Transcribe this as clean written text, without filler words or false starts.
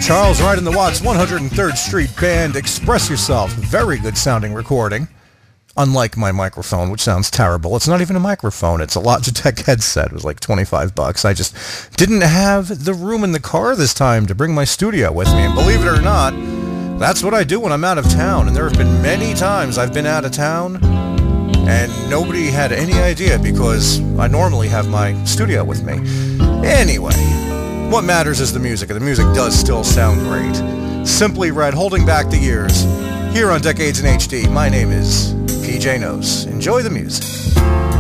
Charles Wright and the Watts 103rd Street Band, Express Yourself. Very good sounding recording. Unlike my microphone, which sounds terrible. It's not even a microphone. It's a Logitech headset. It was like $25. I just didn't have the room in the car this time to bring my studio with me. And believe it or not, that's what I do when I'm out of town. And there have been many times I've been out of town and nobody had any idea because I normally have my studio with me. Anyway, what matters is the music, and the music does still sound great. Simply Red, Holding Back the Years, here on Decades in HD. My name is PJ Knows. Enjoy the music.